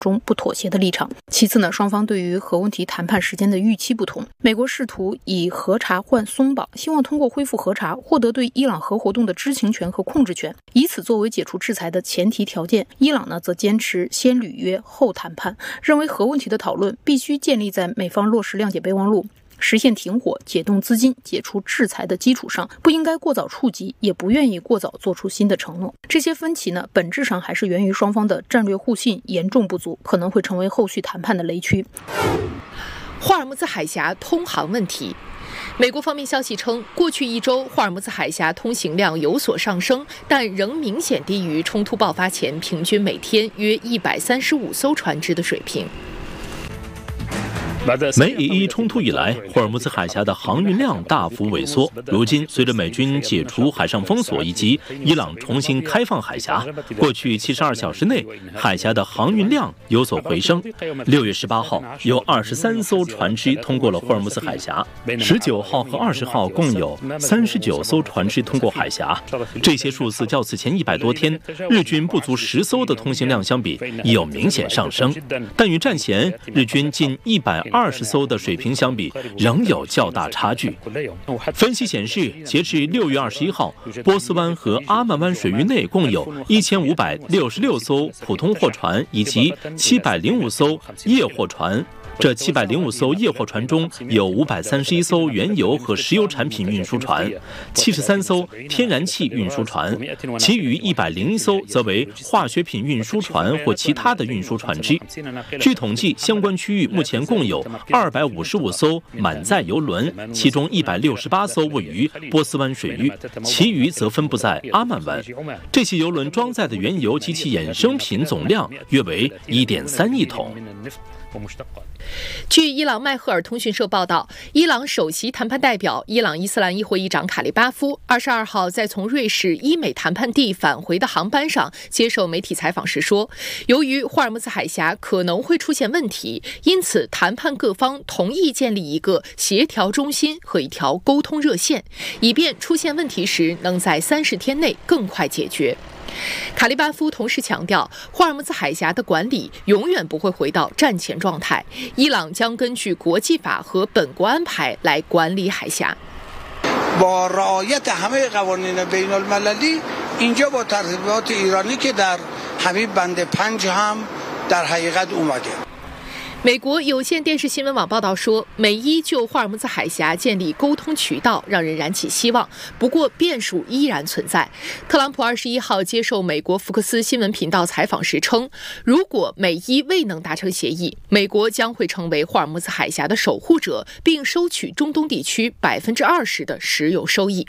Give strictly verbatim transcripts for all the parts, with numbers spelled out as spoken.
终不妥协的立场。其次呢，双方对于核问题谈判时间的预期不同。美国试图以核查换松绑，希望通过恢复核查获得对伊朗核活动的知情权和控制权，以此作为解除制裁的前提条件。伊朗呢则坚持先履约后谈判，认为核问题的讨论必须建立在美方落实谅解备忘录、实现停火、解冻资金、解除制裁的基础上，不应该过早触及，也不愿意过早做出新的承诺。这些分歧呢，本质上还是源于双方的战略互信严重不足，可能会成为后续谈判的雷区。 霍尔木兹海峡通航问题。美国方面消息称，过去一周霍尔木兹海峡通行量有所上升，但仍明显低于冲突爆发前平均每天约一百三十五艘船只的水平。 美以伊冲突以来，霍尔木兹海峡的航运量大幅萎缩。如今，随着美军解除海上封锁以及伊朗重新开放海峡，过去七十二小时内，海峡的航运量有所回升。六月十八号，有二十三艘船只通过了霍尔木兹海峡；十九号和二十号共有三十九艘船只通过海峡。这些数字较此前一百多天日军不足十艘的通行量相比，已有明显上升，但与战前日军近一百二十艘的水平相比，仍有较大差距。分析显示，截至六月二十一号，波斯湾和阿曼湾水域内共有一千五百六十六艘普通货船以及七百零五艘液货船。这七百零五艘液货船中有五百三十一艘原油和石油产品运输船，七十三艘天然气运输船，其余一百零一艘则为化学品运输船或其他的运输船只。据统计，相关区域目前共有二百五十五艘满载油轮，其中一百六十八艘位于波斯湾水域，其余则分布在阿曼湾。这些油轮装载的原油及其衍生品总量约为一点三亿桶。 据伊朗迈赫尔通讯社报道，伊朗首席谈判代表、伊朗伊斯兰议会议长卡利巴夫二十二号在从瑞士伊美谈判地返回的航班上接受媒体采访时说，由于霍尔木兹海峡可能会出现问题，因此谈判各方同意建立一个协调中心和一条沟通热线，以便出现问题时能在三十天内更快解决。卡利巴夫同时强调，霍尔木兹海峡的管理永远不会回到战前状态，伊朗将根据国际法和本国安排来管理海峡。 با رعایت همه قوانین بین المللی اینجا با ترتیبات ایرانی که در حبیب بند پنج هم در حقیقت اومده。 美国有线电视新闻网报道说，美伊就霍尔木兹海峡建立沟通渠道，让人燃起希望。不过，变数依然存在。特朗普二十一号接受美国福克斯新闻频道采访时称，如果美伊未能达成协议，美国将会成为霍尔木兹海峡的守护者，并收取中东地区百分之二十的石油收益。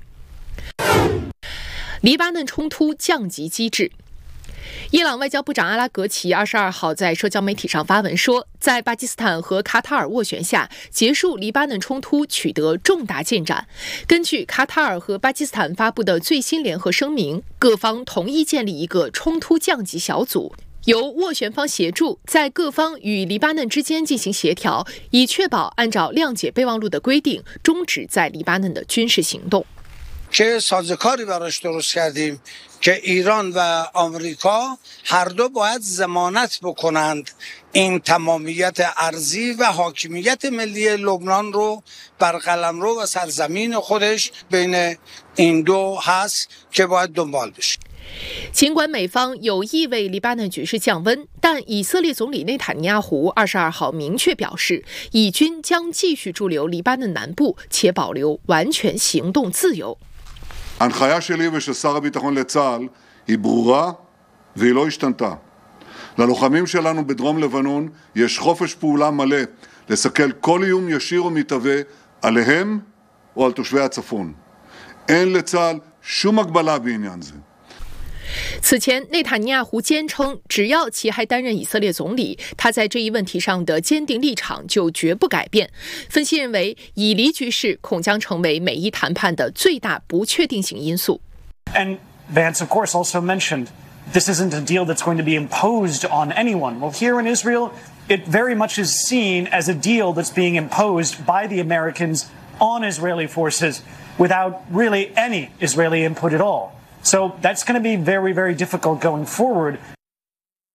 黎巴嫩冲突降级机制。伊朗外交部长阿拉格齐二十二号在社交媒体上发文说，在巴基斯坦和卡塔尔斡旋下，结束黎巴嫩冲突取得重大进展。根据卡塔尔和巴基斯坦发布的最新联合声明，各方同意建立一个冲突降级小组，由斡旋方协助，在各方与黎巴嫩之间进行协调，以确保按照谅解备忘录的规定，终止在黎巴嫩的军事行动。 چه سازوکاری براش درست کردیم که ایران و آمریکا هر دو باید ضمانت بکنند این تمامیت ارضی و حاکمیت ملی لبنان رو بر قلمرو و سرزمین خودش بین این دو هست که باید دنبال بشه。 尽管美方有意为黎巴嫩局势降温，但以色列总理内塔尼亚胡二十二号明确表示，以军将继续驻留黎巴嫩南部，且保留完全行动自由。 ההנחיה שלי ושל שר הביטחון לצה"ל היא ברורה והיא לא השתנתה. ללוחמים שלנו בדרום לבנון יש חופש פעולה מלא לסכל כל איום ישיר ומתהווה עליהם או על תושבי הצפון. אין לצה"ל שום הגבלה בעניין זה. 此前，内塔尼亚胡坚称，只要其还担任以色列总理，他在这一问题上的坚定立场就绝不改变。分析认为，以黎局势恐将成为美伊谈判的最大不确定性因素。 And Vance, of course, also mentioned this isn't a deal that's going to be imposed on anyone. Well, here in Israel, it very much is seen as a deal that's being imposed by the Americans on Israeli forces without really any Israeli input at all. So that's going to be very, very difficult going forward.